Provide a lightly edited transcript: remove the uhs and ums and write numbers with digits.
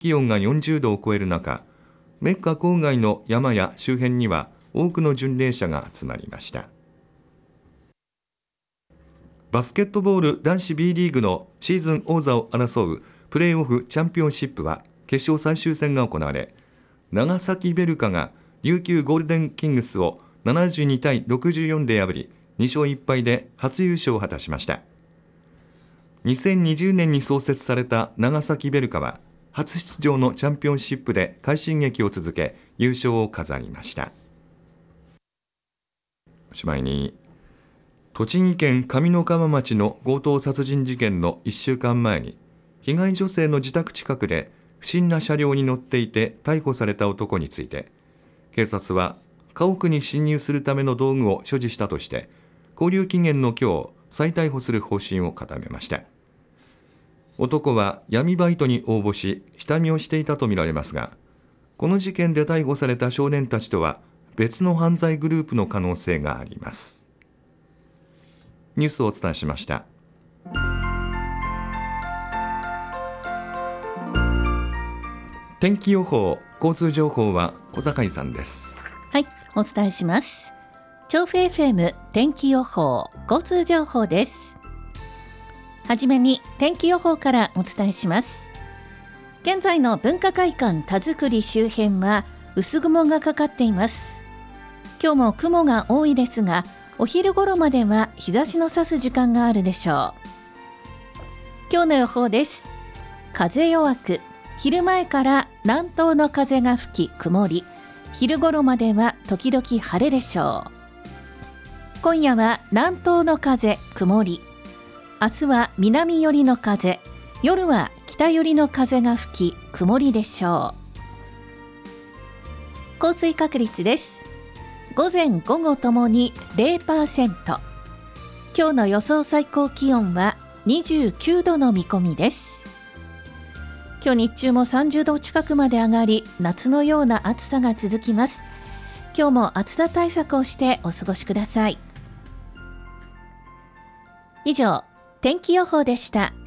気温が40度を超える中、メッカ郊外の山や周辺には多くの巡礼者が集まりました。バスケットボール男子 B リーグのシーズン王座を争うプレーオフチャンピオンシップは決勝最終戦が行われ、長崎ベルカが琉球ゴールデンキングスを72対64で破り、2勝1敗で初優勝を果たしました。2020年に創設された長崎ベルカは初出場のチャンピオンシップで快進撃を続け、優勝を飾りました。おしまいに、栃木県上三川町の強盗殺人事件の1週間前に、被害女性の自宅近くで不審な車両に乗っていて逮捕された男について、警察は家屋に侵入するための道具を所持したとして、勾留期限の今日、再逮捕する方針を固めました。男は闇バイトに応募し、下見をしていたとみられますが、この事件で逮捕された少年たちとは別の犯罪グループの可能性があります。ニュースをお伝えしました。天気予報、交通情報は小坂井さんです。 はい、お伝えします。調布 FM 天気予報、交通情報です。はじめに天気予報からお伝えします。現在の文化会館田作周辺は薄雲がかかっています。今日も雲が多いですが、お昼頃までは日差しの差す時間があるでしょう。今日の予報です。風弱く、昼前から南東の風が吹き曇り、昼頃までは時々晴れでしょう。今夜は南東の風曇り、明日は南寄りの風、夜は北寄りの風が吹き曇りでしょう。降水確率です。午前午後ともに 0%。 今日の予想最高気温は29度の見込みです。今日日中も30度近くまで上がり、夏のような暑さが続きます。今日も暑さ対策をしてお過ごしください。以上、天気予報でした。